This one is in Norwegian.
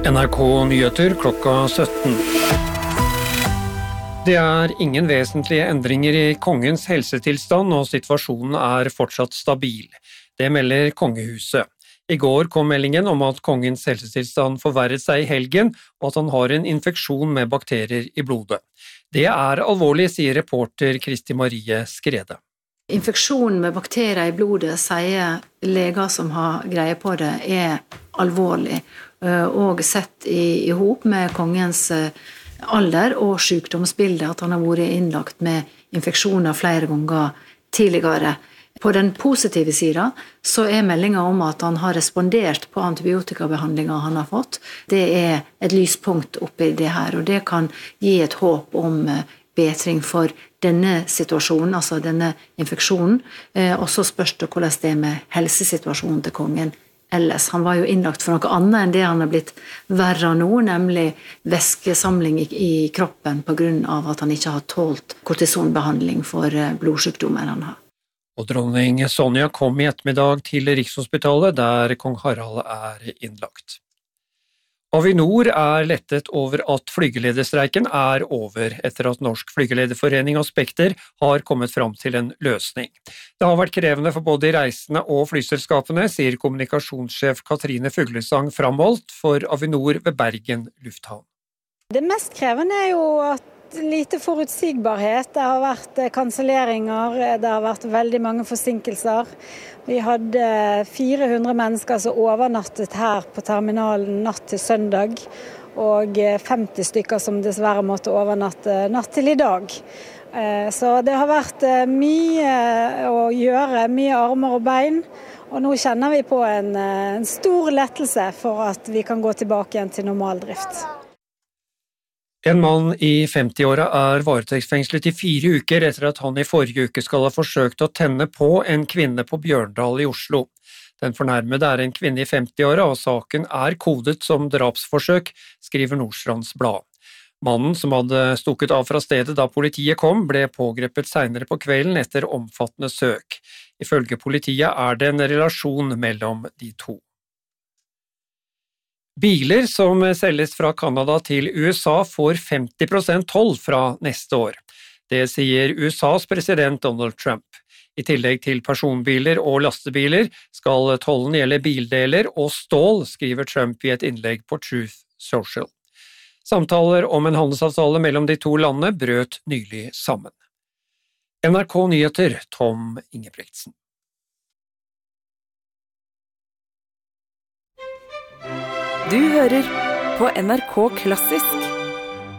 NRK Nyheter klokka 17. Det ingen vesentlige endringer i kongens helsetilstand, og situasjonen fortsatt stabil. Det melder kongehuset. I går kom meldingen om at kongens helsetilstand forverret seg i helgen, og at han har en infeksjon med bakterier i blodet. Det alvorlig, sier reporter Kristi Marie Skrede. Infeksjon med bakterier i blodet, sier leger som har greie på det, alvorlig, og sett i hop med kongens alder og sykdomsbilde, at han har vært innlagt med infeksjoner flere ganger tidligere. På den positive siden så meldingen om at han har respondert på antibiotikabehandlinger han har fått. Det et lyspunkt oppi det her, og det kan gi et håp om bedring for denne situasjonen, altså denne infeksjonen. Og så spørs det hvordan det med helsesituasjonen til kongen ellers. Han var jo innlagt for noe annet enn det han har blitt verre nå, nemlig væskesamling i kroppen på grunn av at han ikke har tålt kortisonbehandling for blodsykdommer han har. Og dronning Sonja kom i ettermiddag til Rikshospitalet, der kong Harald innlagt. Avinor lettet over at flygelederstreiken over, etter at Norsk Flygelederforening og Spekter har kommet fram til en løsning. Det har vært krevende for både de reisende og flyselskapene, sier kommunikasjonssjef Katrine Fuglesang framholdt for Avinor ved Bergen lufthavn. Det mest krevende jo at lite forutsigbarhet. Det har vært kanselleringer, det har vært veldig mange forsinkelser. Vi hadde 400 mennesker som overnattet her på terminalen natt til søndag, og 50 stykker som dessverre måtte overnatte natt til i dag. Så det har vært mye å gjøre, mye armer og bein, og nå kjenner vi på en stor lettelse for at vi kan gå tilbake igjen til normaldrift. En mann i 50-åra varetektsfengslet i 4 uker etter at han i forrige uke skal ha forsøkt å tenne på en kvinne på Bjørndal i Oslo. Den fornærmede en kvinne i 50-åra, og saken kodet som drapsforsøk, skriver Nordstrands Blad. Mannen, som hadde stukket av fra stedet da politiet kom, ble pågrepet senere på kvelden etter omfattende søk. Ifølge politiet det en relasjon mellom de to. Biler som selges fra Kanada til USA får 50% toll fra neste år. Det sier USAs president Donald Trump. I tillegg til personbiler og lastebiler skal tollen gjelde bildeler og stål, skriver Trump i et innlegg på Truth Social. Samtaler om en handelsavtale mellom de to landene brøt nylig sammen. NRK Nyheter, Tom Ingebretsen. Du hører på NRK Klassisk